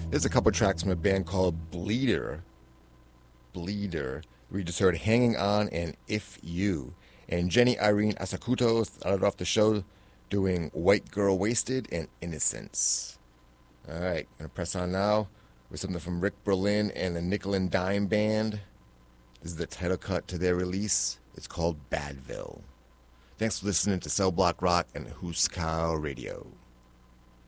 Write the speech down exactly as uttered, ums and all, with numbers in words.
There's a couple tracks from a band called Bleeder. Bleeder. We just heard Hanging On and If You. And Jenny Irene Asakuto started off the show doing White Girl Wasted and Innocence. Alright, gonna press on now with something from Rick Berlin and the Nickel and Dime Band. This is the title cut to their release. It's called Badville. Thanks for listening to Cell Block Rock and Huskau Radio.